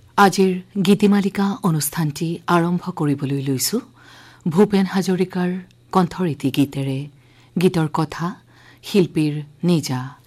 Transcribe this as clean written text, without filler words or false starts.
আজিৰ গীতিমালিকা অনুষ্ঠানটি আৰম্ভ কৰিবলৈ লৈছো ভূপেন হাজৰিকাৰ কণ্ঠৰীতি গীতেৰে। গীতৰ কথা শিল্পীৰ নিজা।